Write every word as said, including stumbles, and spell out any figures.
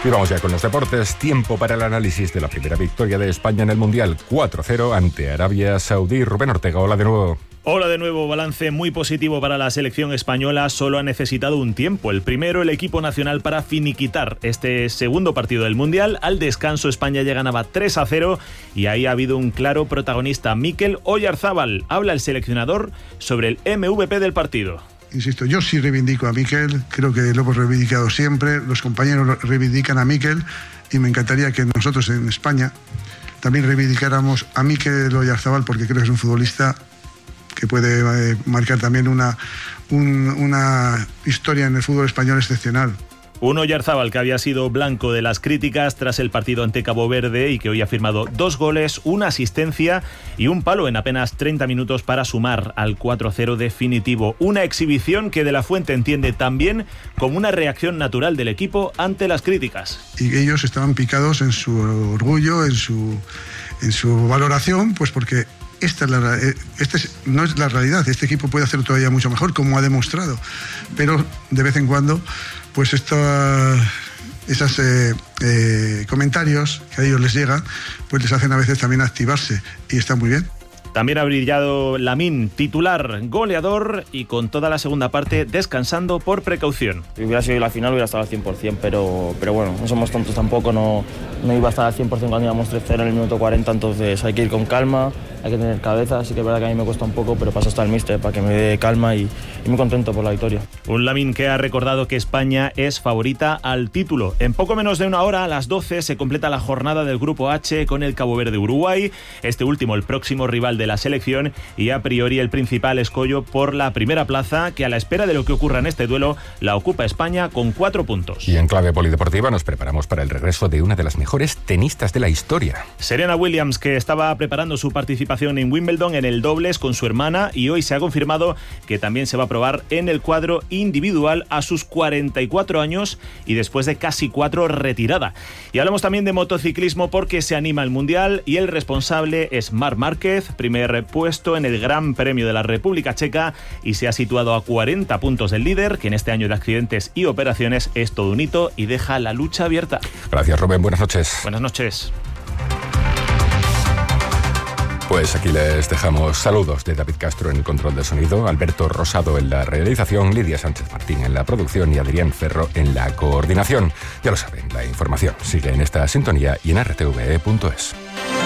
Y vamos ya con los deportes. Tiempo para el análisis de la primera victoria de España en el Mundial, cuatro cero ante Arabia Saudí. Rubén Ortega, hola de nuevo. Hola de nuevo, balance muy positivo para la selección española. Solo ha necesitado un tiempo, el primero el equipo nacional, para finiquitar este segundo partido del Mundial. Al descanso España ya ganaba tres a cero y ahí ha habido un claro protagonista, Mikel Oyarzábal. Habla el seleccionador sobre el M V P del partido. Insisto, yo sí reivindico a Mikel, creo que lo hemos reivindicado siempre, los compañeros reivindican a Mikel y me encantaría que nosotros en España también reivindicáramos a Mikel Oyarzábal, porque creo que es un futbolista que puede eh, marcar también una, un, una historia en el fútbol español excepcional. Un Oyarzábal que había sido blanco de las críticas tras el partido ante Cabo Verde y que hoy ha firmado dos goles, una asistencia y un palo en apenas treinta minutos para sumar al cuatro cero definitivo. Una exhibición que De la Fuente entiende también como una reacción natural del equipo ante las críticas. Y ellos estaban picados en su orgullo, en su, en su valoración, pues porque esta es la, este es, no es la realidad. Este equipo puede hacerlo todavía mucho mejor, como ha demostrado, pero de vez en cuando pues estos esos eh, eh, comentarios que a ellos les llegan, pues les hacen a veces también activarse, y está muy bien. También ha brillado Lamine, titular, goleador y con toda la segunda parte descansando por precaución. Si hubiera sido la final hubiera estado al cien por ciento, pero, pero bueno, no somos tontos tampoco, no, no iba a estar al cien por ciento cuando íbamos tres cero en el minuto cuarenta, entonces hay que ir con calma, hay que tener cabeza, así que es verdad que a mí me cuesta un poco, pero paso hasta el míster para que me dé calma y, y muy contento por la victoria. Un Lamine que ha recordado que España es favorita al título. En poco menos de una hora, a las doce, se completa la jornada del Grupo H con el Cabo Verde-Uruguay, este último el próximo rival de la selección y a priori el principal escollo por la primera plaza, que a la espera de lo que ocurra en este duelo la ocupa España con cuatro puntos. Y en clave polideportiva nos preparamos para el regreso de una de las mejores tenistas de la historia. Serena Williams, que estaba preparando su participación en Wimbledon en el dobles con su hermana, y hoy se ha confirmado que también se va a probar en el cuadro individual a sus cuarenta y cuatro años y después de casi cuatro retirada. Y hablamos también de motociclismo porque se anima el Mundial y el responsable es Marc Márquez, primer puesto en el Gran Premio de la República Checa y se ha situado a cuarenta puntos del líder, que en este año de accidentes y operaciones es todo un hito y deja la lucha abierta. Gracias, Rubén. Buenas noches. Buenas noches. Pues aquí les dejamos saludos de David Castro en el control de sonido, Alberto Rosado en la realización, Lidia Sánchez Martín en la producción y Adrián Ferro en la coordinación. Ya lo saben, la información sigue en esta sintonía y en r t v e punto es.